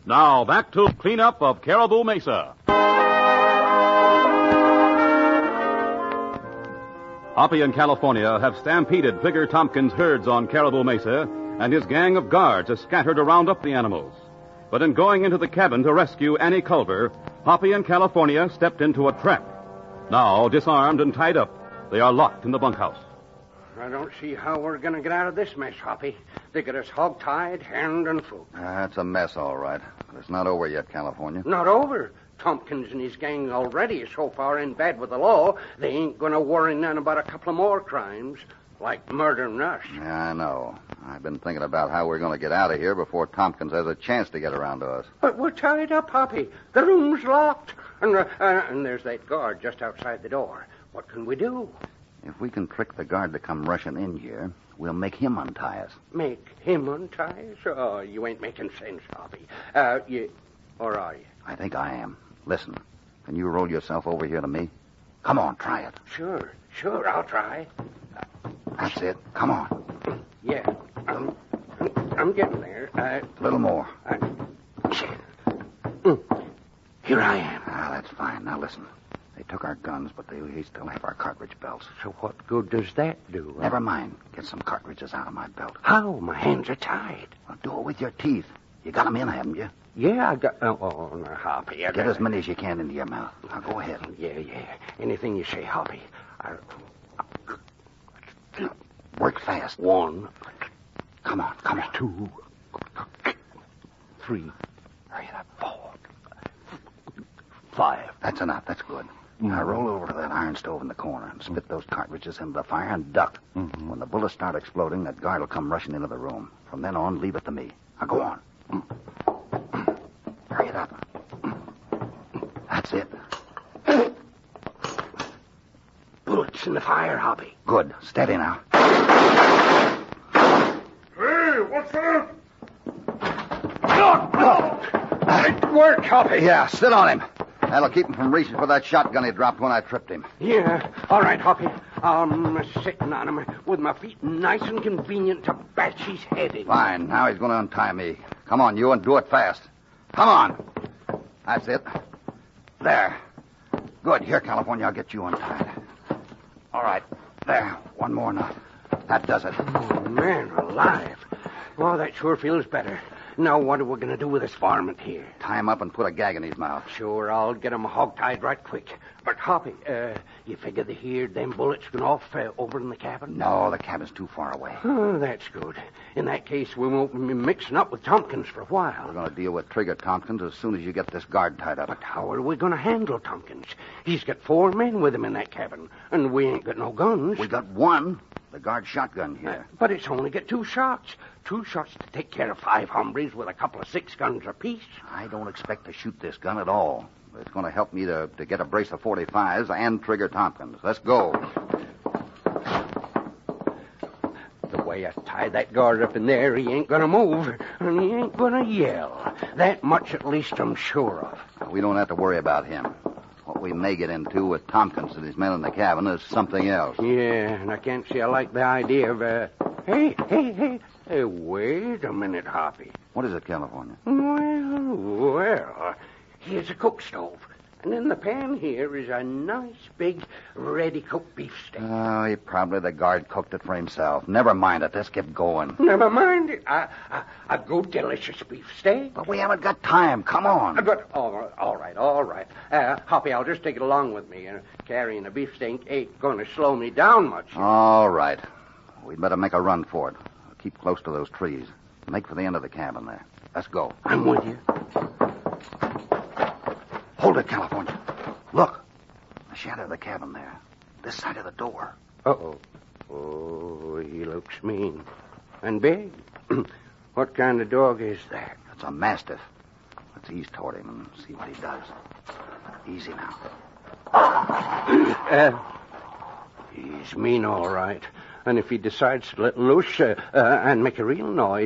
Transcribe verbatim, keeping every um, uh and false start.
Now, back to cleanup of Caribou Mesa. Hoppy and California have stampeded Figger Tompkins' herds on Caribou Mesa, and his gang of guards are scattered to round up the animals. But in going into the cabin to rescue Annie Culver, Hoppy and California stepped into a trap. Now, disarmed and tied up, they are locked in the bunkhouse. I don't see how we're going to get out of this mess, Hoppy. They get us hog-tied, hand and foot. Uh, it's a mess, all right. But it's not over yet, California. Not over. Tompkins and his gang already are so far in bed with the law, they ain't going to worry none about a couple of more crimes, like murdering us. Yeah, I know. I've been thinking about how we're going to get out of here before Tompkins has a chance to get around to us. But we're tied up, Hoppy. The room's locked. And, uh, uh, and there's that guard just outside the door. What can we do? If we can trick the guard to come rushing in here, we'll make him untie us. Make him untie us? Oh, you ain't making sense, Hoppy. Uh, you... Or are you? I think I am. Listen, can you roll yourself over here to me? Come on, try it. Sure, sure, I'll try. That's it. Come on. Yeah, I'm, I'm getting there. Uh, A little more. Uh, mm, here I am. Ah, that's fine. Now listen. They took our guns, but they, they still have our cartridge belts. So what good does that do? Huh? Never mind. Get some cartridges out of my belt. How? My hands are tied. Well, do it with your teeth. You got them in, haven't you? Yeah, I got... Oh, oh no, Hoppy. I Get got, as many as you can into your mouth. Now, go ahead. Yeah, yeah. Anything you say, Hoppy. I... Work fast. One. Come on, come on. Two. Three. Hurry up. Four. Five. That's enough. That's good. Mm-hmm. Now roll over to that iron stove in the corner and spit those cartridges into the fire and duck. Mm-hmm. When the bullets start exploding, that guard will come rushing into the room. From then on, leave it to me. Now go on. Hurry it up. That's it. Bullets in the fire, Hoppy. Good. Steady now. Hey, what's that? Look, look. It worked, Hoppy. Yeah, sit on him. That'll keep him from reaching for that shotgun he dropped when I tripped him. Yeah. All right, Hoppy. I'm sitting on him with my feet nice and convenient to bash his head in. Fine. Now he's going to untie me. Come on, you, and do it fast. Come on. That's it. There. Good. Here, California, I'll get you untied. All right. There. One more knot. That does it. Oh, man alive. Oh, that sure feels better. Now, what are we going to do with this varmint here? Tie him up and put a gag in his mouth. Sure, I'll get him hog-tied right quick. But, Hoppy, uh, you figure they heard them bullets going off uh, over in the cabin? No, the cabin's too far away. Oh, that's good. In that case, we won't be mixing up with Tompkins for a while. We're going to deal with Trigger Tompkins as soon as you get this guard tied up. But how are we going to handle Tompkins? He's got four men with him in that cabin, and we ain't got no guns. We got one. The guard shotgun here. Uh, but it's only got two shots. Two shots to take care of five hombres with a couple of six guns apiece. I don't expect to shoot this gun at all. It's going to help me to, to get a brace of forty-fives and Trigger Tompkins. Let's go. The way I tie that guard up in there, he ain't going to move, and he ain't going to yell. That much at least I'm sure of. We don't have to worry about him. What we may get into with Tompkins and his men in the cabin is something else. Yeah, and I can't say I like the idea of, uh... Hey, hey, hey. Hey, wait a minute, Hoppy. What is it, California? Well, well, here's a cook stove. And in the pan here is a nice, big, ready-cooked beefsteak. Oh, he probably the guard cooked it for himself. Never mind it. Let's get going. Never mind it. A, a, a good, delicious beefsteak. But we haven't got time. Come on. Uh, but, all right, all right, all right. Uh, Hoppy, I'll just take it along with me. Uh, carrying a beefsteak ain't going to slow me down much. All right. We'd better make a run for it. Keep close to those trees. Make for the end of the cabin there. Let's go. I'm with you. Hold it, California. Look. The shadow of the cabin there. This side of the door. Uh-oh. Oh, he looks mean. And big. What kind of dog is that? It's a mastiff. Let's ease toward him and see what he does. Easy now. uh, he's mean, all right. And if he decides to let loose uh, uh, and make a real noise,